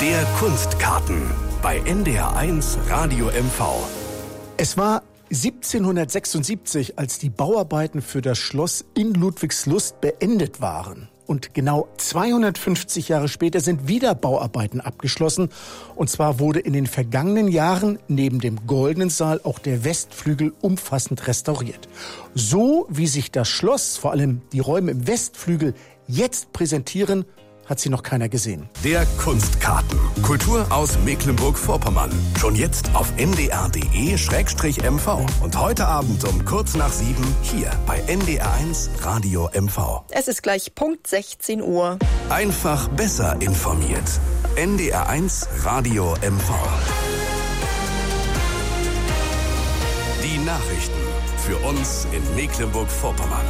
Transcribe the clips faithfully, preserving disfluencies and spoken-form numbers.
Der Kunstkarten bei N D R eins Radio M V. Es war siebzehnhundertsechsundsiebzig, als die Bauarbeiten für das Schloss in Ludwigslust beendet waren. Und genau zweihundertfünfzig Jahre später sind wieder Bauarbeiten abgeschlossen. Und zwar wurde in den vergangenen Jahren neben dem Goldenen Saal auch der Westflügel umfassend restauriert. So wie sich das Schloss, vor allem die Räume im Westflügel, jetzt präsentieren, hat sie noch keiner gesehen. Der Kunstkarten. Kultur aus Mecklenburg-Vorpommern. Schon jetzt auf n d r punkt d e slash m v. Und heute Abend um kurz nach sieben hier bei N D R eins Radio M V. Es ist gleich Punkt sechzehn Uhr. Einfach besser informiert. N D R eins Radio M V. Die Nachrichten für uns in Mecklenburg-Vorpommern.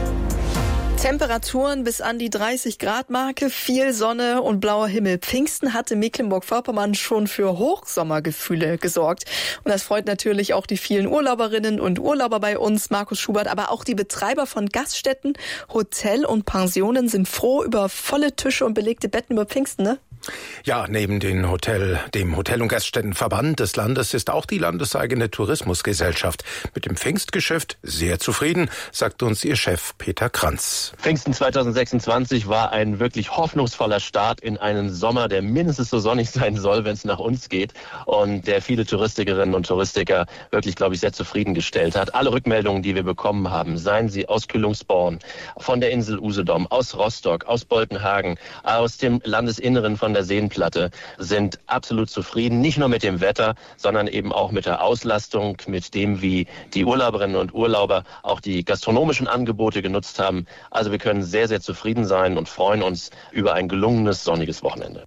Temperaturen bis an die dreißig Grad Marke, viel Sonne und blauer Himmel. Pfingsten hatte Mecklenburg-Vorpommern schon für Hochsommergefühle gesorgt. Und das freut natürlich auch die vielen Urlauberinnen und Urlauber bei uns, Markus Schubert, aber auch die Betreiber von Gaststätten, Hotel und Pensionen sind froh über volle Tische und belegte Betten über Pfingsten, ne? Ja, neben den Hotel, dem Hotel- und Gaststättenverband des Landes ist auch die landeseigene Tourismusgesellschaft mit dem Pfingstgeschäft sehr zufrieden, sagt uns ihr Chef Peter Kranz. Pfingsten zweitausendsechsundzwanzig war ein wirklich hoffnungsvoller Start in einen Sommer, der mindestens so sonnig sein soll, wenn es nach uns geht, und der viele Touristikerinnen und Touristiker wirklich, glaube ich, sehr zufriedengestellt hat. Alle Rückmeldungen, die wir bekommen haben, seien sie aus Kühlungsborn, von der Insel Usedom, aus Rostock, aus Boltenhagen, aus dem Landesinneren von der Seenplatte, sind absolut zufrieden, nicht nur mit dem Wetter, sondern eben auch mit der Auslastung, mit dem, wie die Urlauberinnen und Urlauber auch die gastronomischen Angebote genutzt haben. Also wir können sehr, sehr zufrieden sein und freuen uns über ein gelungenes, sonniges Wochenende.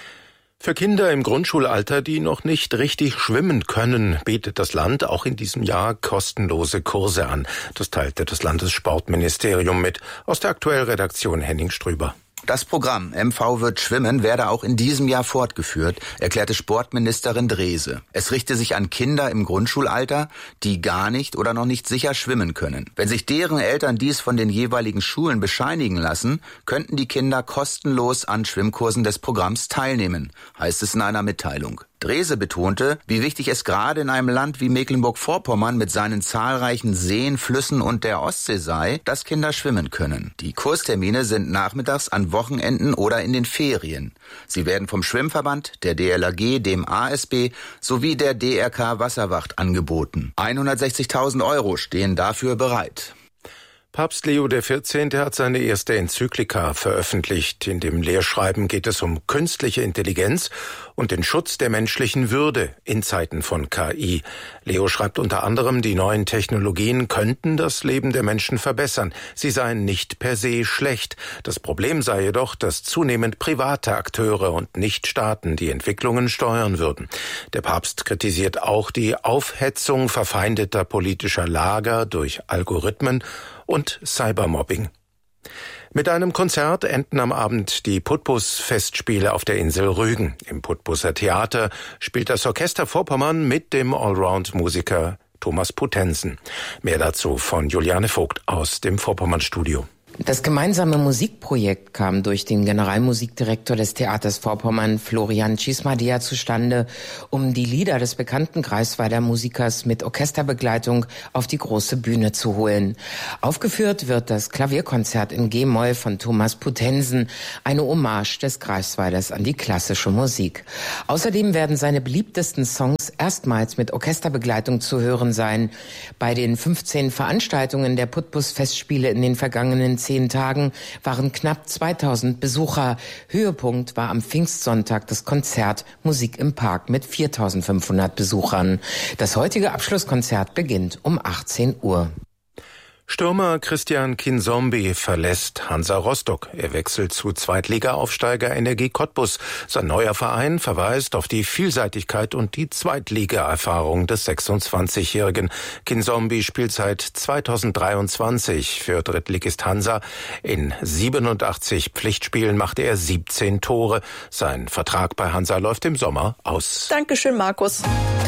Für Kinder im Grundschulalter, die noch nicht richtig schwimmen können, bietet das Land auch in diesem Jahr kostenlose Kurse an. Das teilte das Landessportministerium mit. Aus der Aktuellredaktion Henning Strüber. Das Programm M V wird schwimmen werde auch in diesem Jahr fortgeführt, erklärte Sportministerin Drese. Es richte sich an Kinder im Grundschulalter, die gar nicht oder noch nicht sicher schwimmen können. Wenn sich deren Eltern dies von den jeweiligen Schulen bescheinigen lassen, könnten die Kinder kostenlos an Schwimmkursen des Programms teilnehmen, heißt es in einer Mitteilung. Drese betonte, wie wichtig es gerade in einem Land wie Mecklenburg-Vorpommern mit seinen zahlreichen Seen, Flüssen und der Ostsee sei, dass Kinder schwimmen können. Die Kurstermine sind nachmittags an Wochenenden oder in den Ferien. Sie werden vom Schwimmverband, der D L R G, dem A S B sowie der D R K Wasserwacht angeboten. hundertsechzigtausend Euro stehen dafür bereit. Papst Leo der vierzehnte hat seine erste Enzyklika veröffentlicht. In dem Lehrschreiben geht es um künstliche Intelligenz und den Schutz der menschlichen Würde in Zeiten von K I. Leo schreibt unter anderem, die neuen Technologien könnten das Leben der Menschen verbessern. Sie seien nicht per se schlecht. Das Problem sei jedoch, dass zunehmend private Akteure und nicht Staaten die Entwicklungen steuern würden. Der Papst kritisiert auch die Aufhetzung verfeindeter politischer Lager durch Algorithmen und Cybermobbing. Mit einem Konzert enden am Abend die Putbus-Festspiele auf der Insel Rügen. Im Putbuser Theater spielt das Orchester Vorpommern mit dem Allround-Musiker Thomas Putensen. Mehr dazu von Juliane Vogt aus dem Vorpommern-Studio. Das gemeinsame Musikprojekt kam durch den Generalmusikdirektor des Theaters Vorpommern, Florian Cismadia, zustande, um die Lieder des bekannten Greifswalder Musikers mit Orchesterbegleitung auf die große Bühne zu holen. Aufgeführt wird das Klavierkonzert in G-Moll von Thomas Putensen, eine Hommage des Greifswalders an die klassische Musik. Außerdem werden seine beliebtesten Songs erstmals mit Orchesterbegleitung zu hören sein. Bei den fünfzehn Veranstaltungen der Putbus-Festspiele in den vergangenen zehn Tagen waren knapp zweitausend Besucher. Höhepunkt war am Pfingstsonntag das Konzert Musik im Park mit viertausendfünfhundert Besuchern. Das heutige Abschlusskonzert beginnt um achtzehn Uhr. Stürmer Christian Kinzombie verlässt Hansa Rostock. Er wechselt zu Zweitliga-Aufsteiger Energie Cottbus. Sein neuer Verein verweist auf die Vielseitigkeit und die Zweitliga-Erfahrung des sechsundzwanzigjährigen. Kinzombie spielt seit zweitausenddreiundzwanzig für Drittligist Hansa. In siebenundachtzig Pflichtspielen machte er siebzehn Tore. Sein Vertrag bei Hansa läuft im Sommer aus. Dankeschön, Markus.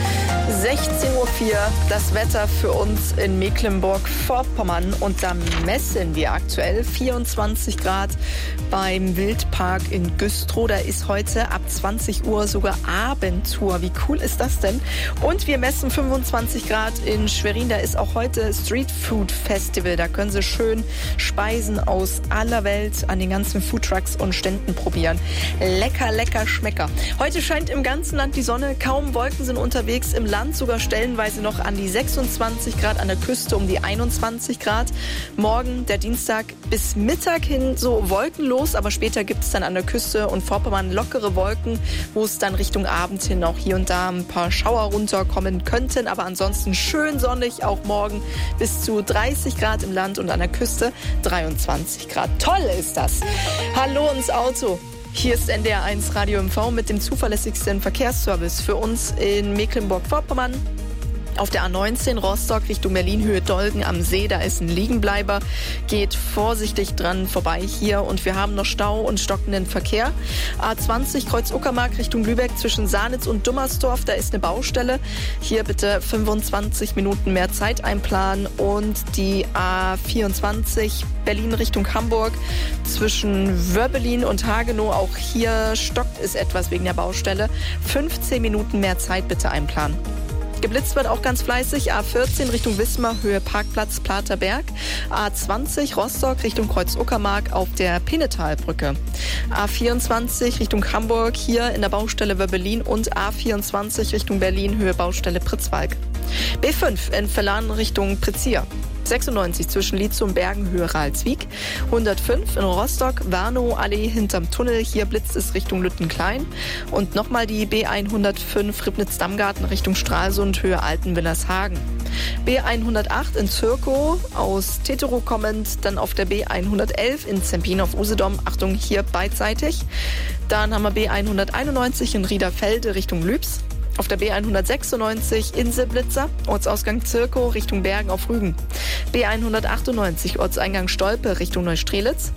sechzehn Uhr vier, das Wetter für uns in Mecklenburg-Vorpommern. Und da messen wir aktuell vierundzwanzig Grad beim Wildpark in Güstrow. Da ist heute ab zwanzig Uhr sogar Abendtour. Wie cool ist das denn? Und wir messen fünfundzwanzig Grad in Schwerin. Da ist auch heute Street Food Festival. Da können Sie schön Speisen aus aller Welt an den ganzen Foodtrucks und Ständen probieren. Lecker, lecker, Schmecker. Heute scheint im ganzen Land die Sonne. Kaum Wolken sind unterwegs. Im Land sogar stellenweise noch an die sechsundzwanzig Grad, an der Küste um die einundzwanzig Grad. Morgen, der Dienstag, bis Mittag hin so wolkenlos, aber später gibt es dann an der Küste und Vorpommern lockere Wolken, wo es dann Richtung Abend hin auch hier und da ein paar Schauer runterkommen könnten, aber ansonsten schön sonnig, auch morgen bis zu dreißig Grad im Land und an der Küste dreiundzwanzig Grad. Toll ist das! Hallo ins Auto! Hier ist N D R eins Radio M V mit dem zuverlässigsten Verkehrsservice für uns in Mecklenburg-Vorpommern. Auf der A neunzehn Rostock Richtung Berlin, Höhe Dolgen am See, da ist ein Liegenbleiber. Geht vorsichtig dran vorbei hier und wir haben noch Stau und stockenden Verkehr. A zwanzig Kreuz Uckermark Richtung Lübeck zwischen Sahnitz und Dummersdorf, da ist eine Baustelle. Hier bitte fünfundzwanzig Minuten mehr Zeit einplanen. Und die A vierundzwanzig Berlin Richtung Hamburg zwischen Wörbelin und Hagenow, auch hier stockt es etwas wegen der Baustelle. fünfzehn Minuten mehr Zeit bitte einplanen. Geblitzt wird auch ganz fleißig. A vierzehn Richtung Wismar, Höhe Parkplatz Platerberg. A zwanzig Rostock Richtung Kreuz Uckermark auf der Pinnetalbrücke. A vierundzwanzig Richtung Hamburg, hier in der Baustelle Wörbelin. Und A vierundzwanzig Richtung Berlin, Höhe Baustelle Pritzwalk. B fünf in Verlan Richtung Prizier. sechsundneunzig zwischen Lietzow und Bergen, Höhe Ralswiek. hundertfünf in Rostock, Warnow Allee hinterm Tunnel. Hier blitzt es Richtung Lüttenklein. Und nochmal die B hundertfünf Ribnitz-Dammgarten Richtung Stralsund, Höhe Altenwillershagen. B hundertacht in Zirkow, aus Teterow kommend, dann auf der B hundertelf in Zempin auf Usedom. Achtung, hier beidseitig. Dann haben wir B hunderteinundneunzig in Riederfelde Richtung Lübs. Auf der B hundertsechsundneunzig Inselblitzer, Ortsausgang Zirkow Richtung Bergen auf Rügen. B hundertachtundneunzig Ortseingang Stolpe Richtung Neustrelitz.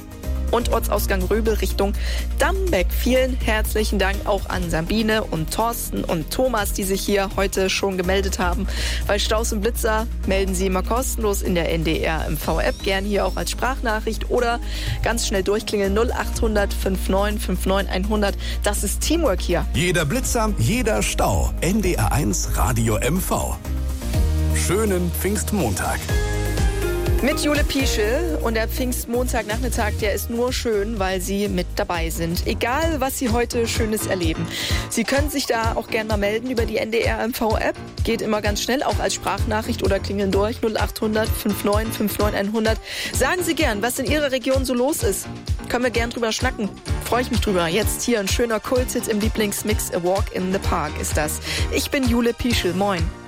Und Ortsausgang Röbel Richtung Dambeck. Vielen herzlichen Dank auch an Sabine und Thorsten und Thomas, die sich hier heute schon gemeldet haben. Bei Staus und Blitzer melden Sie immer kostenlos in der N D R M V-App, gern hier auch als Sprachnachricht oder ganz schnell durchklingeln null acht hundert neunundfünfzig neunundfünfzig hundert. Das ist Teamwork hier. Jeder Blitzer, jeder Stau. N D R eins Radio M V. Schönen Pfingstmontag. Mit Jule Pieschel und der Pfingstmontagnachmittag, der ist nur schön, weil Sie mit dabei sind. Egal, was Sie heute Schönes erleben. Sie können sich da auch gerne mal melden über die N D R M V-App. Geht immer ganz schnell, auch als Sprachnachricht oder klingeln durch null acht hundert neunundfünfzig neunundfünfzig hundert. Sagen Sie gern, was in Ihrer Region so los ist. Können wir gern drüber schnacken. Freue ich mich drüber. Jetzt hier ein schöner Kulthit im Lieblingsmix, A Walk in the Park ist das. Ich bin Jule Pieschel. Moin.